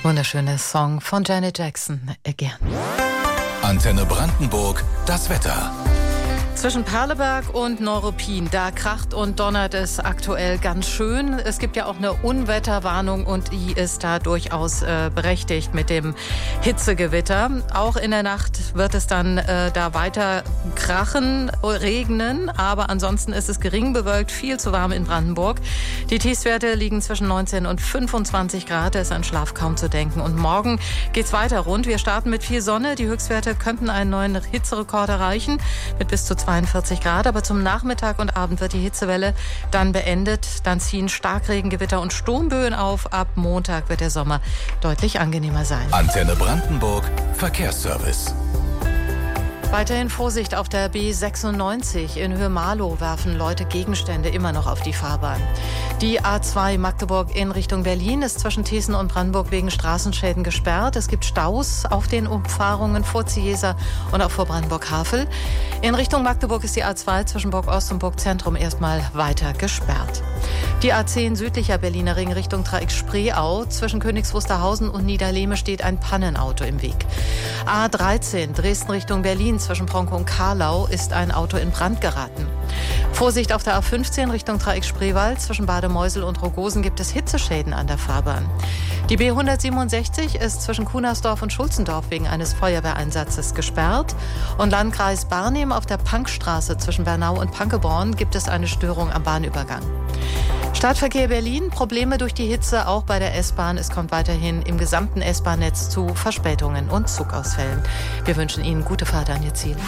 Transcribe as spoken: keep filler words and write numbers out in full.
Wunderschöner Song von Janet Jackson, Again. Antenne Brandenburg, das Wetter. Zwischen Perleberg und Neuruppin, da kracht und donnert es aktuell ganz schön. Es gibt ja auch eine Unwetterwarnung und die ist da durchaus äh, berechtigt mit dem Hitzegewitter. Auch in der Nacht wird es dann äh, da weiter krachen, regnen, aber ansonsten ist es gering bewölkt, viel zu warm in Brandenburg. Die Tiefstwerte liegen zwischen neunzehn und fünfundzwanzig Grad, da ist an Schlaf kaum zu denken. Und morgen geht's weiter rund. Wir starten mit viel Sonne, die Höchstwerte könnten einen neuen Hitzerekord erreichen mit bis zu zweiundvierzig Grad, aber zum Nachmittag und Abend wird die Hitzewelle dann beendet. Dann ziehen Starkregengewitter und Sturmböen auf. Ab Montag wird der Sommer deutlich angenehmer sein. Antenne Brandenburg, Verkehrsservice. Weiterhin Vorsicht auf der B sechsundneunzig. In Höhe Marlow werfen Leute Gegenstände immer noch auf die Fahrbahn. Die A zwei Magdeburg in Richtung Berlin ist zwischen Thießen und Brandenburg wegen Straßenschäden gesperrt. Es gibt Staus auf den Umfahrungen vor Ziesa und auch vor Brandenburg-Havel. In Richtung Magdeburg ist die A zwei zwischen Burg Ost und Burg Zentrum erstmal weiter gesperrt. Die A zehn südlicher Berliner Ring Richtung Dreieck Spreeau. Zwischen Königs Wusterhausen und Niederlehme steht ein Pannenauto im Weg. A dreizehn Dresden Richtung Berlin. Zwischen Bronkow und Karlau ist ein Auto in Brand geraten. Vorsicht auf der A fünfzehn Richtung Dreieck Spreewald. Zwischen Bademeusel und Rogosen gibt es Hitzeschäden an der Fahrbahn. Die B hundertsiebenundsechzig ist zwischen Kunersdorf und Schulzendorf wegen eines Feuerwehreinsatzes gesperrt. Und Landkreis Barnim auf der Pankstraße zwischen Bernau und Pankeborn gibt es eine Störung am Bahnübergang. Stadtverkehr Berlin, Probleme durch die Hitze, auch bei der S-Bahn. Es kommt weiterhin im gesamten S-Bahn-Netz zu Verspätungen und Zugausfällen. Wir wünschen Ihnen gute Fahrt an Ihr Ziel.